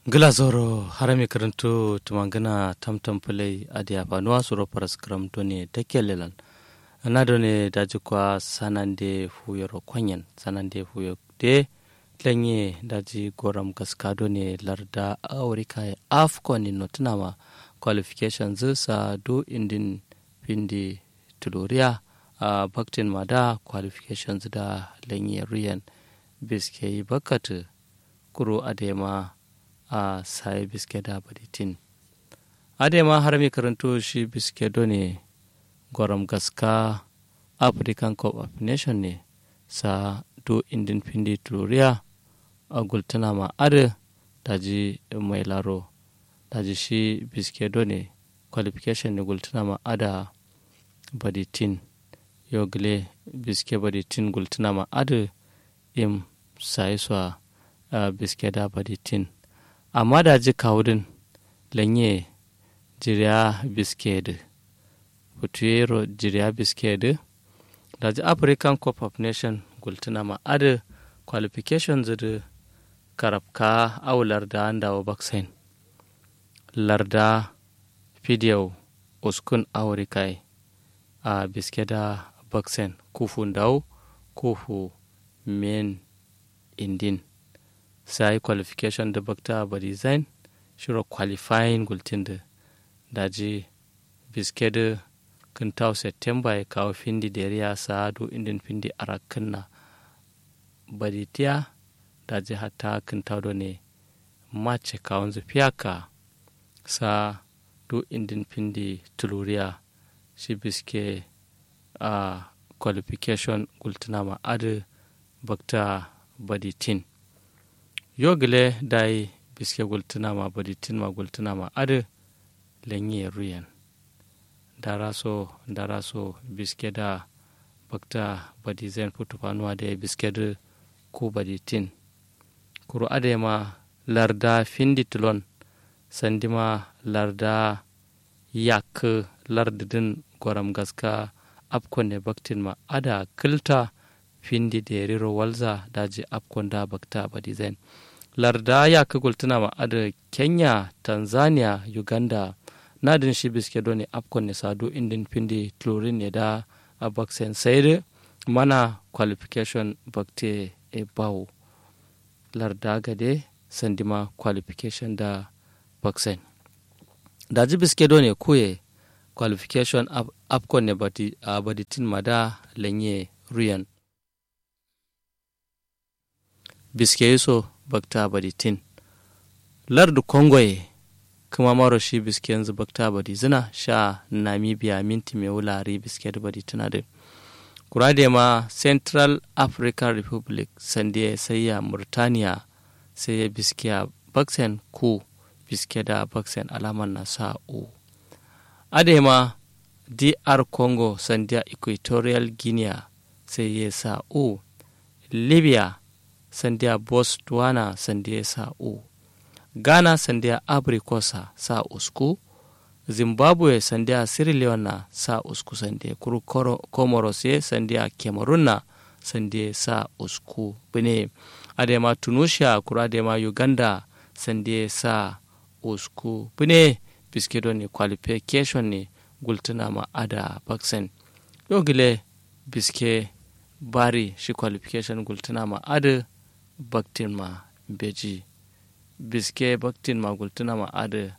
Glazoro harami karanto tumangana tamtam pulai adia panua suro paras kram done tekelelan ana done daji kwa sanande fuyoro kwanyen sanande fuyo de lenye daji goram kaskado ne larda aurika afcon ni notinama qualifications sa do indin pindi tuloria baktin mada qualifications da lenye riyan biske bakatu kuro adema a sai biske da baditin adema har mai karanto shi biske ne goram gaska african cup of nation ne sa do indin pindi tuloria a gultuna ma ade daji mai laro daji shi biske ne qualification ne gultuna ma ada baditin yogle biske baditin gultuna ma ade im sai so biske da baditin amma da ji kawudin lanye jiriya biskedi futuyero jiriya biskedi da ji african cup of nation gultuna ma adi qualification zidi karabka au larda dawo baksain larda fidiyau uskun aurikai a biskeda baksain kufu dawo kufu men indin sai qualification da bakta ba design shiro qualifying gultin da daji biskede kintau september ya kawo findi da ya sa do indin findi arakin na baditiya daji hatta kintau do ne mace kawon zufiyaka sa do indin findi tuluriya shi biske a qualification gultina ma adi bakta baditin yogle dai biske gultuna ma baditin ma gultuna ma ade lenye ruyan daraso biske da bakta badizen putufanuwa da biske da ku baditin kuru ade ma larda findi tulon sandima larda yak lardidin goram gaska apkon ne baktin ma ada kilta findi da riro walza daji apkon da bakta badizen larda ya ka gultuna ma ada kenya tanzania uganda nadin shi biske doni afcon ne sadu indin pindi tlorin ne da a baksen sayre mana qualification bakte e bawo larda gade sandima qualification da baksen daji biske doni kuye qualification afcon ne baditin mada lenye ruyan biske yuso bakta baditin lardu kongoye kuma maro shi biske yanzu bakta badi zina sha namibia minti mai wulari biske da baditina da kurade ma central african republic sandiya sayya murtaniya sai ya biske baksen ku biske da baksen alaman na sa'o adema dr congo sandiya equatorial guinea sai ya sa'o libya sandiya botswana sandiya sa'o ghana sandiya abrikosa sa usku zimbabwe sandiya sierra leone sa usku sandiya kuru comoros ye sandiya cameroon na sandiya sa usku bine adema tunisia kuru adema uganda sandiya sa usku bine biskedo ne qualification ne gultuna ma ada baksen yogile biske bari shi qualification gultuna ma ada baktin ma beji biske baktin ma gultuna ma ada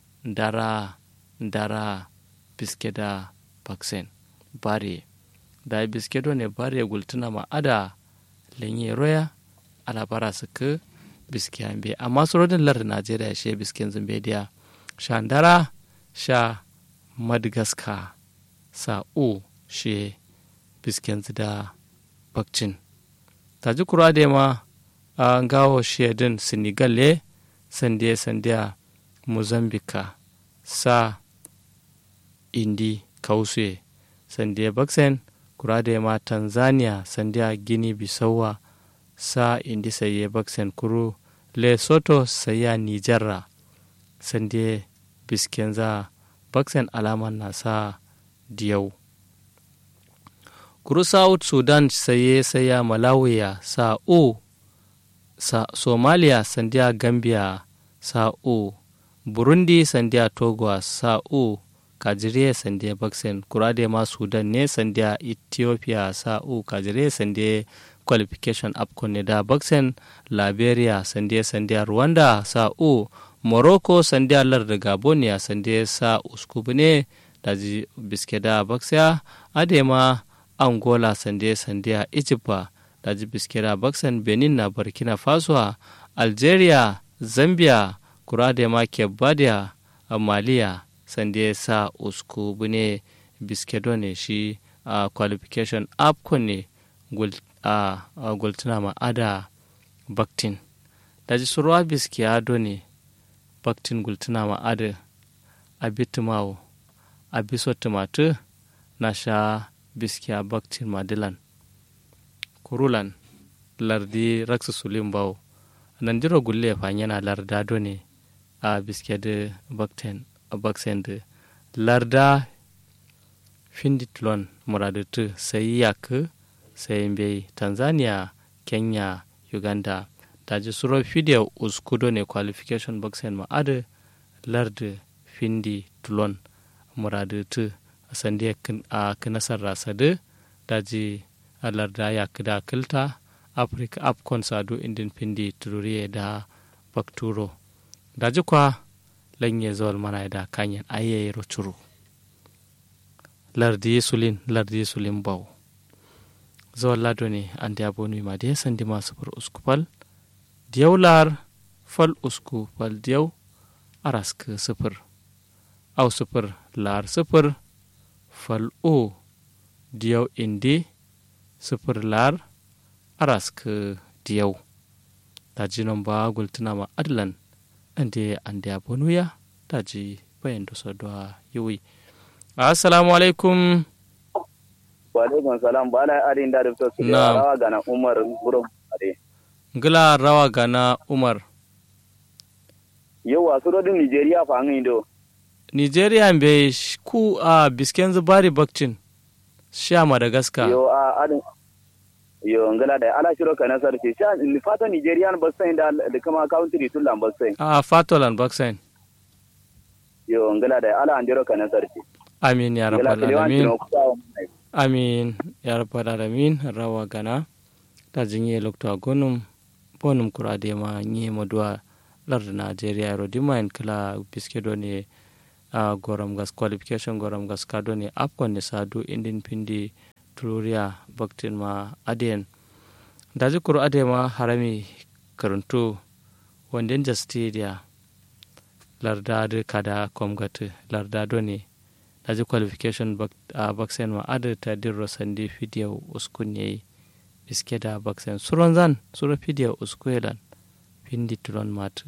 ndara biske da baksen bari da biske do ne bari gultuna ma ada lenye roya alabara suka biske ambe amma surodin lar Najeriya she bisken Zimbabwe sha ndara sha Madagascar sa o she bisken da bakcin taji kura da ma an gawo shedin Senegal le sandiya Mozambique sa indi kausue sandiya baksen kura da ma Tanzania sandiya Guinea Bissau sa indi saye baksen kuru Lesotho saya Nigerra sandiya bisken za baksen alaman nasa diyau kuru South Sudan saya Malawi sa o sa Somalia sandiya Gambia sa'u burundi sandiya togo sa'u kajire sandiya baksen kurade ma sudan ne sandiya ethiopia sa'u kajire sandiya qualification afcon ne da baksen liberia sandiya rwanda sa'u morocco sandiya larda gabon ya sandiya sa'u skubune daji biskeda baksa adema angola sandiya egypt daji biskeda baksen benin na burkina faso algeria zambia kurade ma kebadia maliya sande sa usku bune biskedo ne shi a qualification afcon ne gultuna ma ada baktin daji surwa biskiyado ne baktin gultuna ma ada abitumawo abiso tumatu na sha biskiya baktin madilan kurulan lardi raksa sulim bawo nan jiro gulle fa yana lardado ne a biskede baksen de larda finditlon muradatu sai yak sai mbe tanzania kenya uganda daji suro fideo uskudo ne qualification baksen ma ade larde finditlon muradatu sande a kanasar rasade daji a larda yak da kilta africa afcon sadu indin pindi tururiye da bakturo daji kwa lanye zawal mana da kanyan ayayi roturu lardi sulin bau zawal lado ne an da abonu ma da ya sandi masu far uskupal diyau lar fal uskupal diyau araska sifir au sifir lar sifir fal o diyau indi sifir lar araska diyau daji nan ba gultuna ma adlan ande abonu ya daji bayan da sadwa yiwi assalamu alaikum wa alaikum salam bala arin da dr rawa gana umar gurum ade ngila rawa gana umar yawa surodin nigeria fa an indo nigeria be ku a bisken zubari bakcin sha madagascar yo ngala da ala shiro kana sarki sha ni fata nigerian basain da kama country tulan basain fatolan basain yo ngala da ala andiro kana sarki amin ya rabbal alamin amin ya rabbal alamin rawa gana da jinye lokto gonum bonum kurade ma nye modwa lar nigeria ro dimain kala biskedo ne goram gas qualification goram gas kado ne afcon ne sadu indin pindi Tururia baktin ma adiyan da zikuru adema harami karanto wandin jastidia larda da kada komgatu larda ne da ji qualification baksen ma adu ta dirro sandi fidiyo uskun yayi biske da baksen suron zan sura fidiyo uskuelan pindi turon matu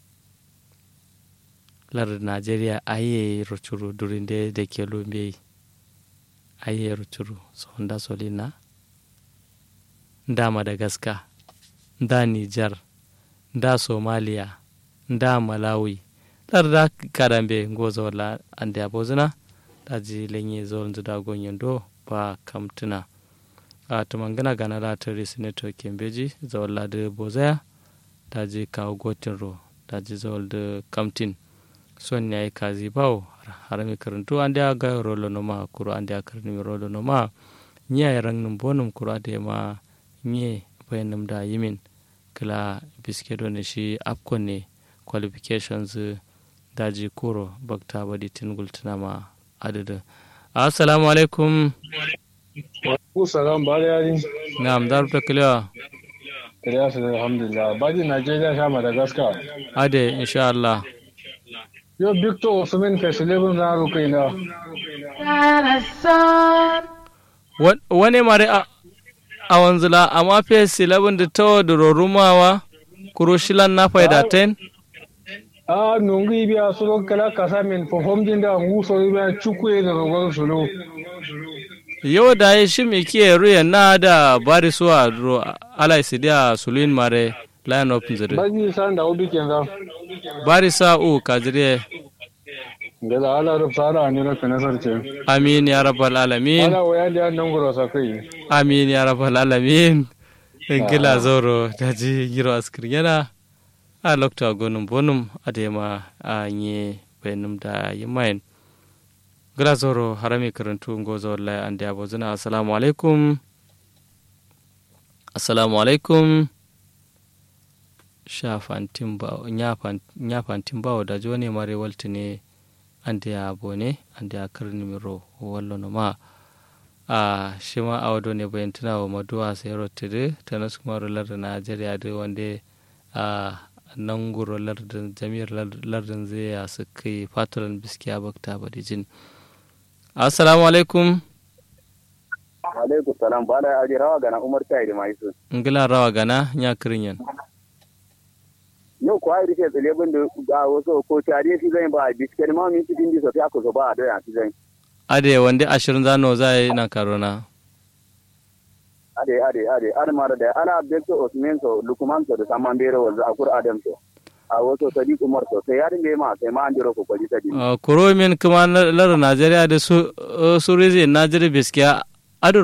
larda Nigeria aye rochuru durinde da ke lumbe ayeru turu sonda solina nda madagascar nda niger nda somalia nda malawi larda karambe ngozo wala ande abozuna daji lenye zol nda gonyen do ba kamtuna tumangana gana la tari senator kembeji zawalla de bozaya daji kawo gotin ro daji zawal de kamtin son yayi kazi bawo harami karantu ande aga rolo noma kuro ande akarni rolo noma nya rang num bonum kuro ade ma nye bayanum da yimin kala biskedo ne shi afcon ne qualifications daji kuro bakta badi tingul tunama adada assalamu alaikum wa salam bari na'am darta kila alhamdulillah badi Nigeria sha Madagascar ade insha Allah yo Victor Osimhen ka 11 na rukaina wani mare a wanzula amma fe 11 da tawo da rorumawa kuroshilan na faida 10 nungi biya solo kala kasa min perform din da nguso biya chukwe da rogon solo yau da ya shi mai kiyaye ruya na da bari suwa ro ala isidiya sulin mare line up nzire bagi san da obi kenza bari sa u kajire ngala ala rub sara ni ra kana sarce amin ya rabbal alamin ala waya da nan goro sakai amin ya rabbal alamin ngila zoro daji giro askir yana a lokta gonum bonum adema a nye benum da yimain grazoro harami karantu ngozo wallahi ande abozuna assalamu alaikum shafantin ba nyafantin ba da jone mare waltine ande abone ande akarni miro wallo no ma a shima awdo ne bayantuna wa maduwa sai rotide tanas kuma lar Najeriya da wande a nan guro lardin jami'ar lardin zai ya suka faturan biskiya bakta badijin. Assalamu alaikum. Alaikum salam ba da aji rawa gana Umar Tayi da Maisu. Ngila rawa gana nya kirinyan. Yau ko ai rike tsale bin da wasu ko tare shi zai ba biskiyar ma min cikin ji sai aka zo ba da ya zai. Ade wanda 20 zano zai na karona. Ade mara da ana Bekto Osman so Lukman so da saman bere wanzu a Kur Adam so. A wato Sadiq Umar so sai yarin da ma sai ma an jiro ko kwali Sadiq. Kuro min kuma lar Najeriya da su rize Najeriya biskiya